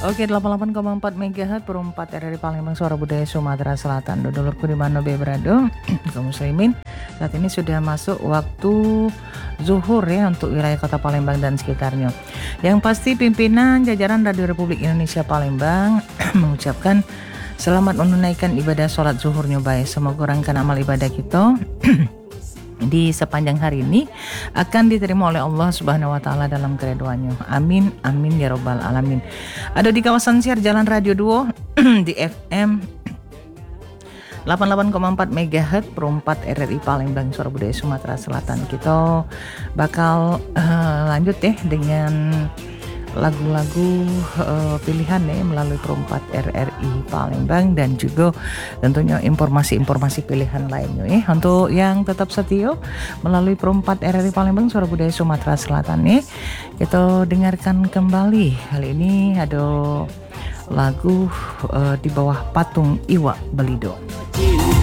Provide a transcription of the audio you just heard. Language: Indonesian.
Oke, 88,4 MHz perempat RRI Palembang Suara Budaya Sumatera Selatan. Dodolurku di mana berado, kaum muslimin. Saat ini sudah masuk waktu zuhur ya untuk wilayah Kota Palembang dan sekitarnya. Yang pasti pimpinan jajaran Radio Republik Indonesia Palembang mengucapkan selamat menunaikan ibadah sholat zuhurnya baik. Semoga rangkaian amal ibadah kita di sepanjang hari ini akan diterima oleh Allah Subhanahu wa taala dalam keridhaannya. Amin amin ya rabbal alamin. Ada di kawasan siar Jalan Radio 2 di FM 88,4 MHz perempat RRI Palembang Suara Budaya Sumatera Selatan. Kita bakal lanjut ya dengan lagu-lagu pilihan ya melalui perempat RRI Palembang dan juga tentunya informasi-informasi pilihan lainnya ya. Untuk yang tetap setia melalui perempat RRI Palembang Suara Budaya Sumatera Selatan ya, kita dengarkan kembali. Kali ini ada lagu di bawah patung Iwa Belido.